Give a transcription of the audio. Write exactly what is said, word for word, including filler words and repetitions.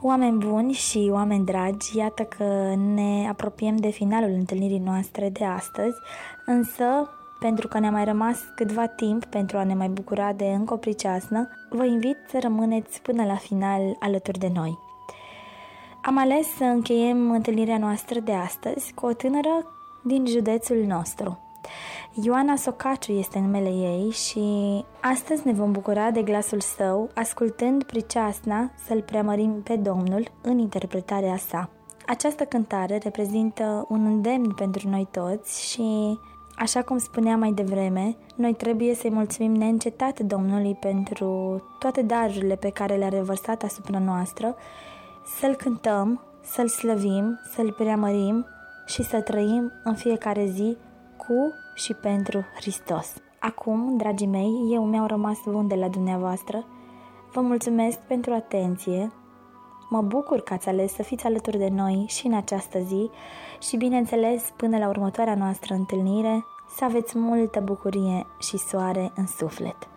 Oameni buni și oameni dragi, iată că ne apropiem de finalul întâlnirii noastre de astăzi, însă, pentru că ne-a mai rămas câtva timp pentru a ne mai bucura de încă o priceasnă, vă invit să rămâneți până la final alături de noi. Am ales să încheiem întâlnirea noastră de astăzi cu o tânără din județul nostru. Ioana Socaciu este numele ei și astăzi ne vom bucura de glasul său, ascultând priceasna Să-L Preamărim pe Domnul în interpretarea sa. Această cântare reprezintă un îndemn pentru noi toți și, așa cum spuneam mai devreme, noi trebuie să-i mulțumim neîncetat Domnului pentru toate darurile pe care le-a revărsat asupra noastră, să-L cântăm, să-L slăvim, să-L preamărim și să trăim în fiecare zi cu și pentru Hristos. Acum, dragii mei, eu mi-au rămas bun de la dumneavoastră. Vă mulțumesc pentru atenție. Mă bucur că ați ales să fiți alături de noi și în această zi și, bineînțeles, până la următoarea noastră întâlnire, să aveți multă bucurie și soare în suflet.